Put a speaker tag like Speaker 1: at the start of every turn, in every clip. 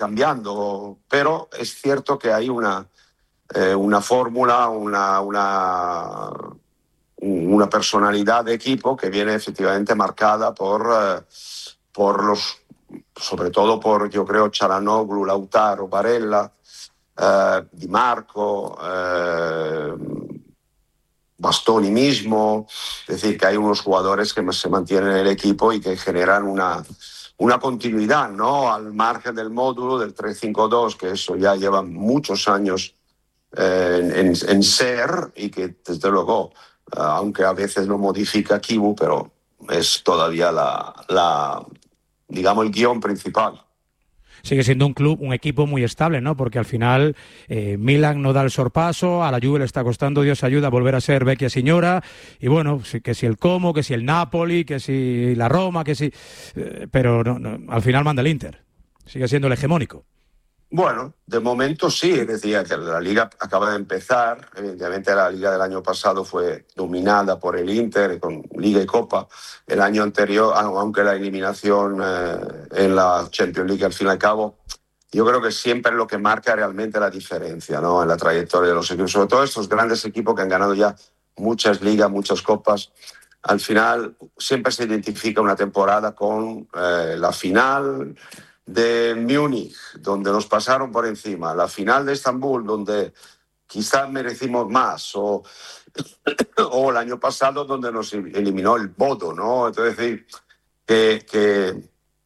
Speaker 1: cambiando, pero es cierto que hay una fórmula, una personalidad de equipo que viene efectivamente marcada por sobre todo por, yo creo, Çalhanoğlu, Lautaro, Barella, Di Marco, Bastoni mismo. Es decir, que hay unos jugadores que se mantienen en el equipo y que generan una continuidad, ¿no? Al margen del módulo del 3-5-2, que eso ya lleva muchos años en ser, y que desde luego, aunque a veces lo modifica Kibu, pero es todavía digamos, el guión principal.
Speaker 2: Sigue siendo un club, un equipo muy estable, ¿no? Porque al final Milan no da el sorpaso, a la Juve le está costando, Dios ayuda, volver a ser vecchia signora, y bueno, que si el Como, que si el Napoli, que si la Roma, que si... pero no, al final manda el Inter, sigue siendo el hegemónico.
Speaker 1: Bueno, de momento sí, es decir, que la Liga acaba de empezar. Evidentemente la Liga del año pasado fue dominada por el Inter con Liga y Copa. El año anterior, aunque la eliminación en la Champions League al fin y al cabo, yo creo que siempre es lo que marca realmente la diferencia, ¿no? En la trayectoria de los equipos, sobre todo estos grandes equipos que han ganado ya muchas ligas, muchas copas. Al final siempre se identifica una temporada con la final de Múnich, donde nos pasaron por encima, la final de Estambul, donde quizás merecimos más, o el año pasado, donde nos eliminó el Bodo, ¿no? Entonces, decir que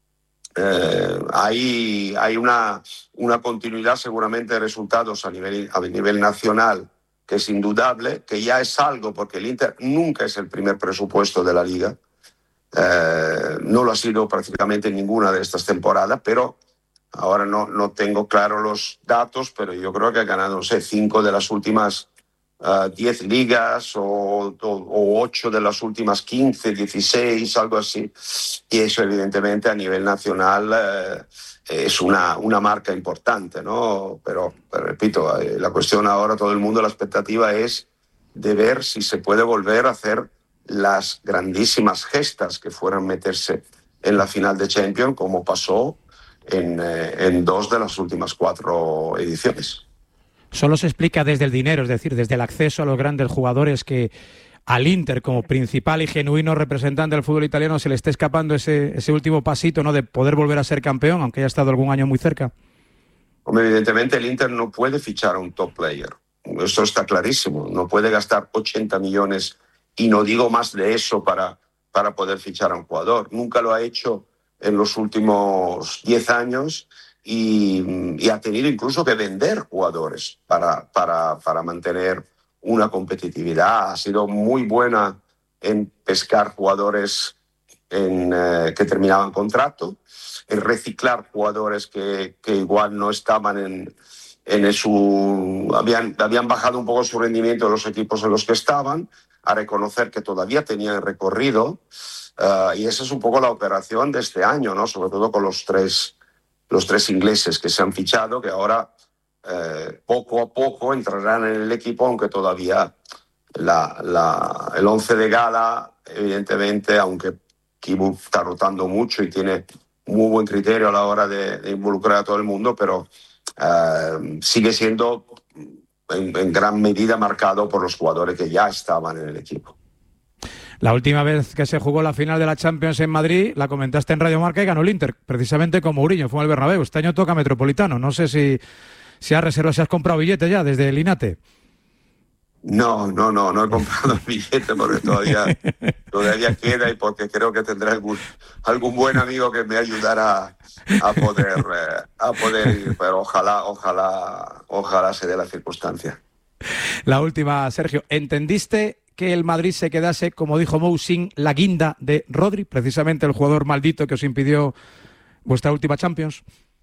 Speaker 1: hay una continuidad seguramente de resultados a nivel nacional, que es indudable, que ya es algo, porque el Inter nunca es el primer presupuesto de la Liga. No lo ha sido prácticamente ninguna de estas temporadas, pero ahora no tengo claro los datos, pero yo creo que ha ganado, no sé, 5 de las últimas 10 ligas o 8 de las últimas 15, 16, algo así. Y eso evidentemente a nivel nacional es una marca importante, ¿no? Pero repito, la cuestión ahora, todo el mundo, la expectativa es de ver si se puede volver a hacer las grandísimas gestas que fueron meterse en la final de Champions, como pasó en 2 de las últimas 4 ediciones.
Speaker 2: Solo se explica desde el dinero, es decir, desde el acceso a los grandes jugadores, que al Inter, como principal y genuino representante del fútbol italiano, se le está escapando ese último pasito, ¿no?, de poder volver a ser campeón, aunque haya estado algún año muy cerca.
Speaker 1: Hombre, evidentemente el Inter no puede fichar a un top player. Eso está clarísimo. No puede gastar 80 millones y no digo más de eso para poder fichar a un jugador. Nunca lo ha hecho en los últimos 10 años y ha tenido incluso que vender jugadores para mantener una competitividad. Ha sido muy buena en pescar jugadores que terminaban contrato, en reciclar jugadores que igual no estaban habían bajado un poco su rendimiento en los equipos en los que estaban, a reconocer que todavía tenían recorrido, y esa es un poco la operación de este año, ¿no? Sobre todo con los tres ingleses que se han fichado, que ahora poco a poco entrarán en el equipo, aunque todavía el 11 de gala, evidentemente, aunque Kibu está rotando mucho y tiene muy buen criterio a la hora de involucrar a todo el mundo, pero sigue siendo en gran medida marcado por los jugadores que ya estaban en el equipo.
Speaker 2: La última vez que se jugó la final de la Champions en Madrid, la comentaste en Radio Marca y ganó el Inter, precisamente con Mourinho, fue en el Bernabéu. Este año toca Metropolitano. No sé si has reservado, si has comprado billete ya desde el Linate. No
Speaker 1: he comprado el billete porque todavía queda, y porque creo que tendré algún buen amigo que me ayudará a poder ir, pero ojalá se dé la circunstancia.
Speaker 2: La última, Sergio, ¿entendiste que el Madrid se quedase, como dijo Mou, sin la guinda de Rodri, precisamente el jugador maldito que os impidió vuestra última Champions?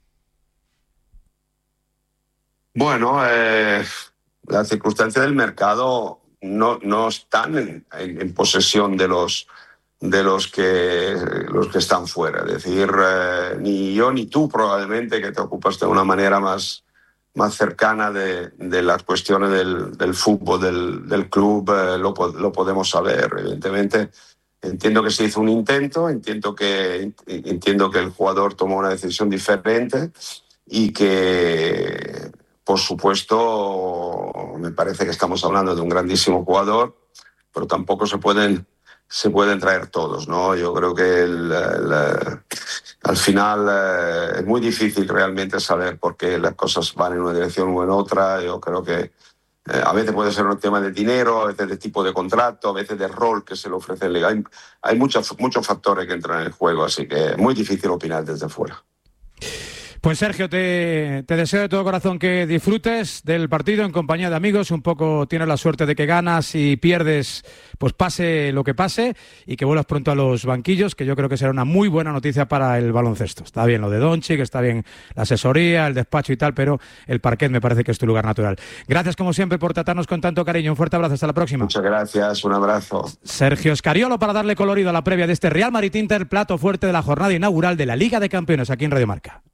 Speaker 1: Bueno, las circunstancias del mercado no están en posesión de los que están fuera. Es decir, ni yo ni tú probablemente, que te ocupas de una manera más cercana de las cuestiones del fútbol, del club, lo podemos saber. Evidentemente, entiendo que se hizo un intento, entiendo que el jugador tomó una decisión diferente, y que, por supuesto, me parece que estamos hablando de un grandísimo jugador, pero tampoco se pueden traer todos, ¿no? Yo creo que al final es muy difícil realmente saber por qué las cosas van en una dirección o en otra. Yo creo que a veces puede ser un tema de dinero, a veces de tipo de contrato, a veces de rol que se le ofrece en liga. Hay muchos factores que entran en el juego, así que es muy difícil opinar desde fuera.
Speaker 2: Pues Sergio, te deseo de todo corazón que disfrutes del partido en compañía de amigos. Un poco tienes la suerte de que ganas y pierdes, pues pase lo que pase, y que vuelvas pronto a los banquillos, que yo creo que será una muy buena noticia para el baloncesto. Está bien lo de Doncic, está bien la asesoría, el despacho y tal, pero el parquet me parece que es tu lugar natural. Gracias como siempre por tratarnos con tanto cariño. Un fuerte abrazo, hasta la próxima.
Speaker 1: Muchas gracias, un abrazo.
Speaker 2: Sergio Scariolo para darle colorido a la previa de este Real Madrid-Inter, plato fuerte de la jornada inaugural de la Liga de Campeones aquí en Radio Marca.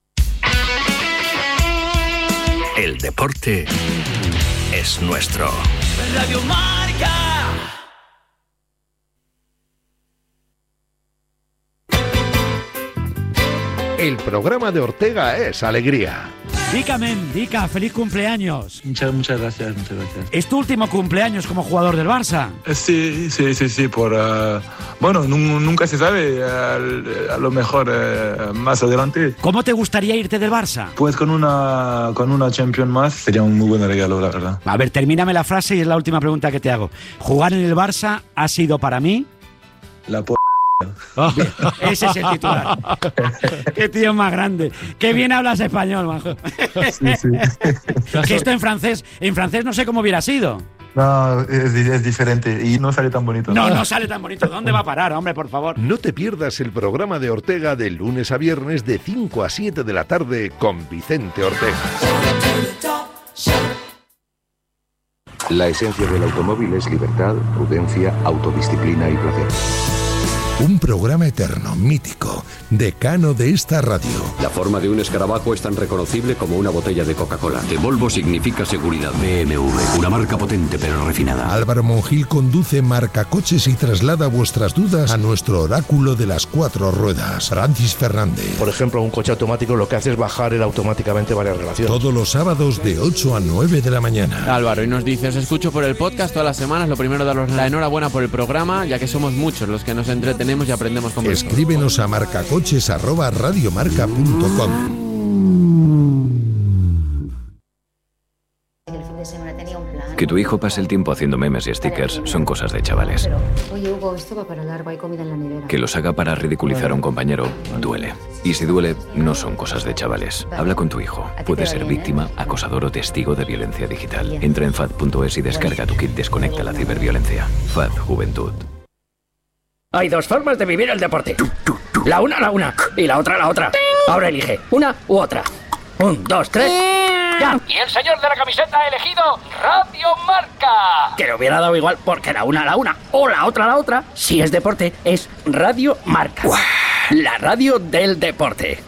Speaker 3: El deporte es nuestro.
Speaker 4: Radio Marca.
Speaker 3: El programa de Ortega es alegría.
Speaker 5: Dica, feliz cumpleaños.
Speaker 6: Muchas gracias.
Speaker 5: ¿Es tu último cumpleaños como jugador del Barça?
Speaker 6: Sí, bueno, nunca se sabe, a lo mejor más adelante.
Speaker 5: ¿Cómo te gustaría irte del Barça?
Speaker 6: Pues con una Champions más sería un muy buen regalo, la verdad.
Speaker 5: A ver, termíname la frase y es la última pregunta que te hago. ¿Jugar en el Barça ha sido para mí?
Speaker 6: La
Speaker 5: Oh, ese es el titular. Qué tío más grande. Qué bien hablas español, majo.
Speaker 6: Sí.
Speaker 5: Que esto en francés no sé cómo hubiera sido.
Speaker 6: No, es diferente y no sale tan bonito.
Speaker 5: No sale tan bonito. ¿Dónde va a parar, hombre, por favor?
Speaker 3: No te pierdas el programa de Ortega de lunes a viernes de 5 a 7 de la tarde con Vicente Ortega.
Speaker 7: La esencia del automóvil es libertad, prudencia, autodisciplina y placer.
Speaker 3: Un programa eterno, mítico, decano de esta radio.
Speaker 8: La forma de un escarabajo es tan reconocible como una botella de Coca-Cola. De Volvo significa seguridad. BMW, una marca potente pero refinada.
Speaker 3: Álvaro Monjil conduce Marca Coches y traslada vuestras dudas a nuestro oráculo de las 4 ruedas, Francis Fernández.
Speaker 9: Por ejemplo, un coche automático lo que hace es bajar él automáticamente varias relaciones.
Speaker 3: Todos los sábados de 8 a 9 de la mañana.
Speaker 10: Álvaro, y nos dice, os escucho por el podcast todas las semanas. Lo primero, daros la enhorabuena por el programa, ya que somos muchos los que nos entretenemos y aprendemos con vosotros.
Speaker 3: Escríbenos a marcacoches@radiomarca.com.
Speaker 8: Que tu hijo pase el tiempo haciendo memes y stickers son cosas de chavales.
Speaker 11: Oye, Hugo, esto va para largo, hay comida en la nevera.
Speaker 8: Que los haga para ridiculizar a un compañero duele. Y si duele, no son cosas de chavales. Habla con tu hijo. Puede ser víctima, acosador o testigo de violencia digital. Entra en FAD.es y descarga tu kit Desconecta la ciberviolencia. FAD Juventud.
Speaker 12: Hay dos formas de vivir el deporte. La una y la otra. Ahora elige una u otra. 1, 2, 3. ¡Ya!
Speaker 4: Y el señor de la camiseta ha elegido Radio Marca.
Speaker 12: Que le hubiera dado igual porque la una o la otra. Si es deporte, es Radio Marca. ¡Uah! La radio del deporte.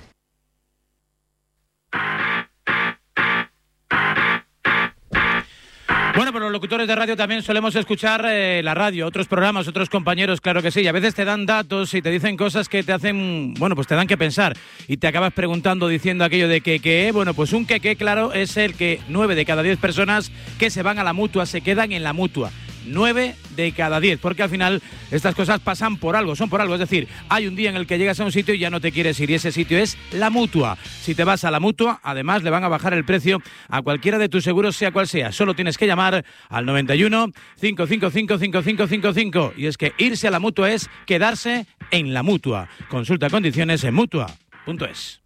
Speaker 2: Bueno, pero los locutores de radio también solemos escuchar la radio, otros programas, otros compañeros, claro que sí. Y a veces te dan datos y te dicen cosas que te hacen, bueno, pues te dan que pensar. Y te acabas preguntando, diciendo aquello de que, bueno, pues un que, claro, es el que 9 de cada 10 personas que se van a la Mutua se quedan en la Mutua. 9 de cada 10, porque al final estas cosas pasan por algo, son por algo. Es decir, hay un día en el que llegas a un sitio y ya no te quieres ir, y ese sitio es la Mutua. Si te vas a la Mutua, además le van a bajar el precio a cualquiera de tus seguros, sea cual sea. Solo tienes que llamar al 91 555 5555. Y es que irse a la Mutua es quedarse en la Mutua. Consulta condiciones en Mutua.es.